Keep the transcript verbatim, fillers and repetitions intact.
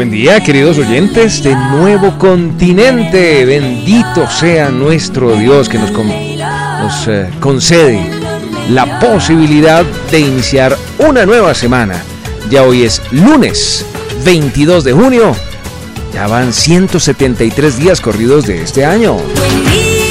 Buen día, queridos oyentes de Nuevo Continente. Bendito sea nuestro Dios que nos, con, nos eh, concede la posibilidad de iniciar una nueva semana. Ya hoy es lunes veintidós de junio. Ya van ciento setenta y tres días corridos de este año. Buen día.